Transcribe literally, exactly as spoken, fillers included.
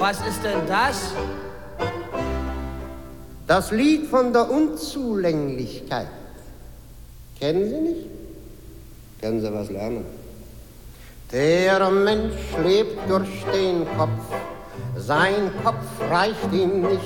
Was ist denn das? Das Lied von der Unzulänglichkeit. Kennen Sie nicht? Können Sie was lernen? Der Mensch lebt durch den Kopf, sein Kopf reicht ihm nicht